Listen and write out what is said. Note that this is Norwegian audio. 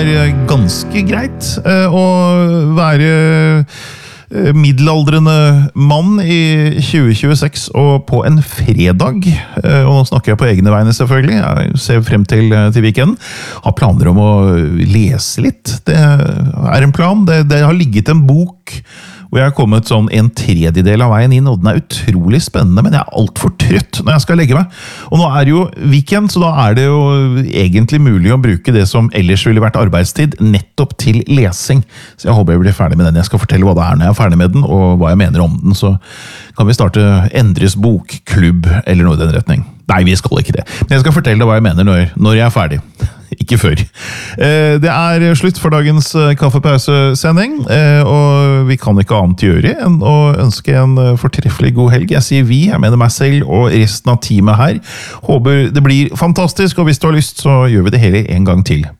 ganske greit å være middelaldrende mann i 2026 og på en fredag, og nå snakker jeg på egne vegne selvfølgelig, jeg ser frem til weekenden, har planer om å lese litt. Det en plan, det har ligget en bok hvor jeg har kommet sånn 1/3 av veien inn, og den utrolig spennende, men jeg alt for trøtt når jeg skal legge meg. Og nå det jo weekend, så da det jo egentlig mulig å bruke det som ellers ville vært arbeidstid, nettopp til lesing. Så jeg håper jeg blir ferdig med den. Jeg skal fortelle hva det når jeg ferdig med den, og hva jeg mener om den, så kan vi starte Endres bokklubb, eller noe i den retning. Nei, vi skal ikke det. Men jeg skal fortelle deg hva jeg mener når jeg ferdig. Ikke før. Det slutt for dagens kaffepausesending, og vi kan ikke annet gjøre enn å ønske en fortreffelig god helg. Jeg sier vi, jeg mener meg selv og resten av teamet her. Håper det blir fantastisk, og hvis du har lyst så gjør vi det hele en gang til.